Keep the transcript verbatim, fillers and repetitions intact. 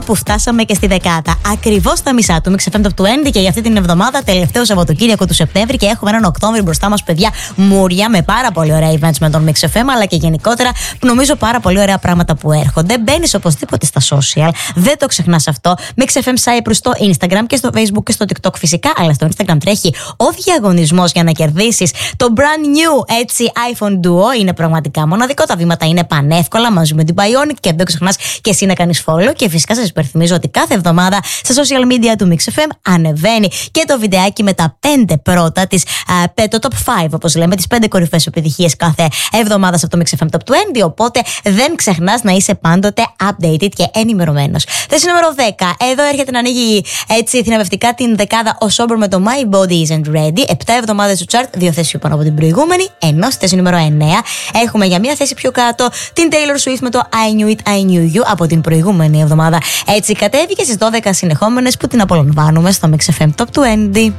που φτάσαμε και στη δεκάδα. Ακριβώς τα μισά του Mix εφ εμ Top είκοσι και για αυτή την εβδομάδα, τελευταίο Σαββατοκύριακο του Σεπτέμβρη. Και έχουμε έναν Οκτώβρη μπροστά μας, παιδιά, μουρια με πάρα πολύ ωραία events με τον Mix εφ εμ, αλλά και γενικότερα νομίζω πάρα πολύ ωραία πράγματα που έρχονται. Μπαίνεις οπωσδήποτε στα social, δεν το ξεχνάς αυτό. Mix εφ εμ Cyprus στο Instagram και στο Facebook και στο TikTok φυσικά, αλλά στο Instagram τρέχει ο διαγωνισμός για να κερδίσεις το brand new έτσι iPhone Duo. Είναι πραγματικά μοναδικό. Τα βήματα είναι πανεύκολα μαζί με την Bionic και δεν ξεχνάς και εσύ να κάνεις follow. Και φυσικά σας υπενθυμίζω ότι κάθε εβδομάδα στα social media του Mix εφ εμ ανεβαίνει και το βιντεάκι με τα πέντε πρώτα, τις, α, το top πέντε, όπως λέμε, τις πέντε κορυφαίες επιτυχίες κάθε εβδομάδα από το Mix εφ εμ Top είκοσι. Οπότε δεν ξεχνάς να είσαι πάντοτε updated και ενημερωμένος. Θέση νούμερο δέκα. Εδώ έρχεται να ανοίγει έτσι θυναμευτικά την δεκάδα ο Sober με το My Body Isn't Ready. επτά εβδομάδες του chart, δύο θέσεις πάνω από την προηγούμενη. Ενώ στη θέση νούμερο εννέα έχουμε για μία θέση πιο κάτω την Taylor Swift με το I Knew It, I Knew You από την προηγούμενη εβδομάδα. Έτσι κατέβηκε στις δώδεκα συνεχόμενες που την απολαμβάνουμε στο Mix εφ εμ Top είκοσι.